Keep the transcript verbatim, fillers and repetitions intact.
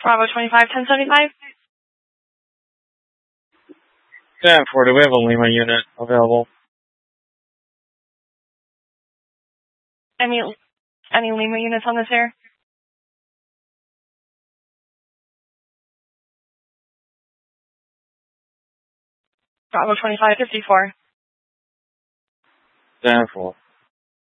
Bravo twenty-five, ten seventy-five. ten four, do we have a Lima unit available? Any, any Lima units on this air? Bravo twenty-five, fifty-four. ten four.